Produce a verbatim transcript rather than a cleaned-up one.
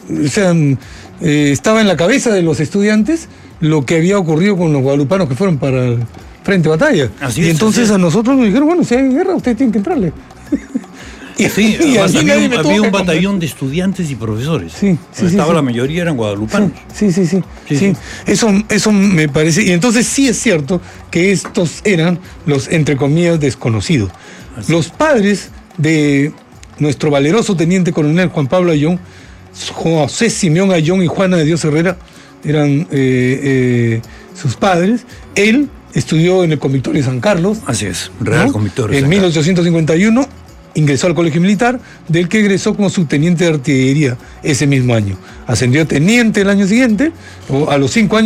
o sea, eh, estaba en la cabeza de los estudiantes lo que había ocurrido con los guadalupanos que fueron para el frente de batalla. Así y es, entonces a nosotros nos dijeron, bueno, si hay guerra, ustedes tienen que entrarle. Y, sí, y además, había, un, había un batallón comprar. de estudiantes y profesores. Sí, sí, estaba sí, la sí. mayoría eran guadalupanos. Sí, sí, sí. sí, Sí, sí. sí. Eso, eso me parece. Y entonces sí es cierto que estos eran los, entre comillas, desconocidos. Así. Los padres de nuestro valeroso teniente coronel Juan Pablo Ayllón, José Simeón Ayllón y Juana de Dios Herrera, eran eh, eh, sus padres. Él estudió en el Convictorio de San Carlos. Así es, Real ¿no? Convictorio. En mil ochocientos cincuenta y uno ingresó al Colegio Militar, del que egresó como subteniente de artillería ese mismo año. Ascendió a teniente el año siguiente, o a los cinco años.